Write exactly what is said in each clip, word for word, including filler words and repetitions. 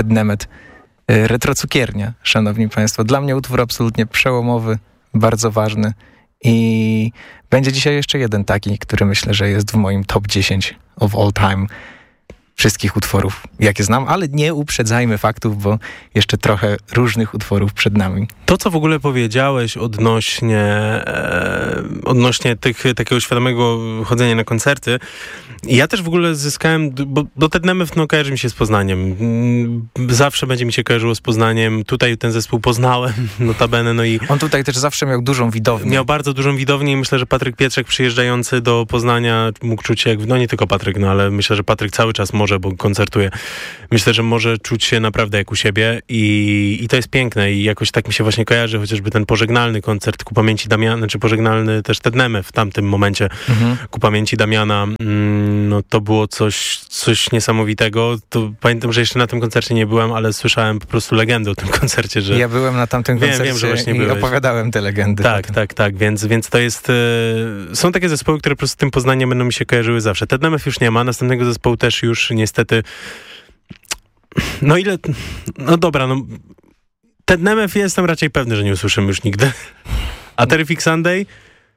Ted Nemeth, Retro Cukiernia, szanowni państwo. Dla mnie utwór absolutnie przełomowy, bardzo ważny i będzie dzisiaj jeszcze jeden taki, który myślę, że jest w moim top dziesięć of all time wszystkich utworów, jakie znam, ale nie uprzedzajmy faktów, bo jeszcze trochę różnych utworów przed nami. To, co w ogóle powiedziałeś odnośnie, e, odnośnie tych, takiego świadomego chodzenia na koncerty, ja też w ogóle zyskałem, bo, bo Ted Nemeth no, kojarzy mi się z Poznaniem. Zawsze będzie mi się kojarzyło z Poznaniem. Tutaj ten zespół poznałem, notabene. No i on tutaj też zawsze miał dużą widownię. Miał bardzo dużą widownię i myślę, że Patryk Pietrzak przyjeżdżający do Poznania mógł czuć się, jak, no nie tylko Patryk, no ale myślę, że Patryk cały czas może, bo koncertuje. Myślę, że może czuć się naprawdę jak u siebie i, i to jest piękne i jakoś tak mi się właśnie kojarzy, chociażby ten pożegnalny koncert ku pamięci Damiana, czy pożegnalny też Ted Nemeth w tamtym momencie mhm. ku pamięci Damiana, no to było coś, coś niesamowitego. To pamiętam, że jeszcze na tym koncercie nie byłem, ale słyszałem po prostu legendę o tym koncercie, że... Ja byłem na tamtym koncercie wiem, wiem, że właśnie i byłeś. Opowiadałem te legendy. Tak, tak, tak, więc, więc to jest... E, są takie zespoły, które po prostu tym Poznaniem będą mi się kojarzyły zawsze. Ted Nemeth już nie ma, następnego zespołu też już niestety... No ile... No dobra, no... Ted Nemeth jestem raczej pewny, że nie usłyszymy już nigdy. A Terrific Sunday...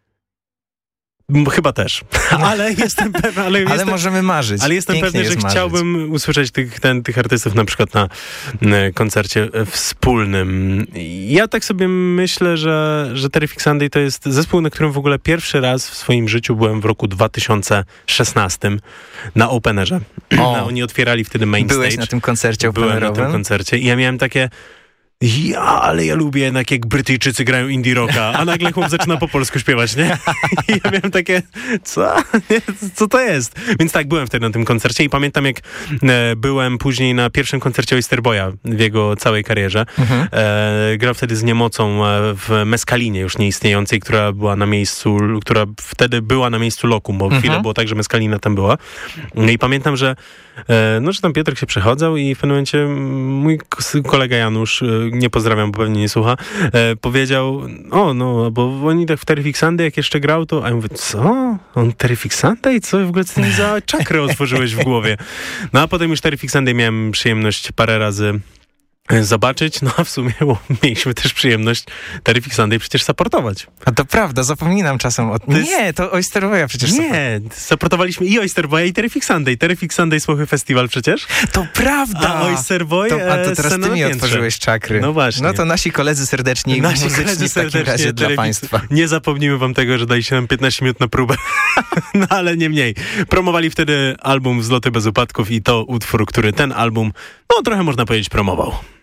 Chyba też, ale jestem pewny, ale, ale jestem, możemy marzyć. Ale jestem Pięknie pewny, że marzyć. chciałbym usłyszeć tych, ten, tych artystów na przykład na, na koncercie wspólnym. Ja tak sobie myślę, że, że Terrific Sunday to jest zespół, na którym w ogóle pierwszy raz w swoim życiu byłem w roku dwa tysiące szesnastym na Openerze. O, oni otwierali wtedy Main Byłeś Stage. na tym koncercie openerowym? Byłem na tym koncercie i ja miałem takie... Ja, ale ja lubię jednak jak Brytyjczycy grają indie rocka, a nagle chłop zaczyna po polsku śpiewać, nie? I ja miałem takie, co? Nie, co to jest? Więc tak, byłem wtedy na tym koncercie i pamiętam jak e, byłem później na pierwszym koncercie Oysterboya w jego całej karierze. Mhm. E, grał wtedy z Niemocą w Meskalinie już nieistniejącej, która była na miejscu, która wtedy była na miejscu Lokum, bo mhm. chwilę było tak, że Meskalina tam była. I pamiętam, że e, no, że tam Piotrek się przechodzał i w pewnym momencie mój kolega Janusz, nie pozdrawiam, bo pewnie nie słucha, e, powiedział, o no, bo oni tak w Terrific Sunday jak jeszcze grał, to a ja mówię, co? On Terrific Sunday? Co w ogóle ty mi za czakrę otworzyłeś w głowie? No a potem już Terrific Sunday miałem przyjemność parę razy zobaczyć, no a w sumie bo mieliśmy też przyjemność Terrific Sunday przecież supportować. A to prawda, zapominam czasem o... To jest... Nie, to Oysterboya przecież... Nie, supportowaliśmy i Oysterboya i Terrific Sunday. Terrific Sunday Smochy Festival przecież. To prawda! A Oysterboy to, A to teraz ty mi otworzyłeś czakry. No właśnie. No to nasi koledzy serdeczni i nasi muzyczni koledzy w takim serdecznie, razie dla państwa. Nie zapomnimy wam tego, że daliście nam piętnaście minut na próbę. No ale nie mniej. Promowali wtedy album Zloty bez upadków i to utwór, który ten album, no trochę można powiedzieć, promował.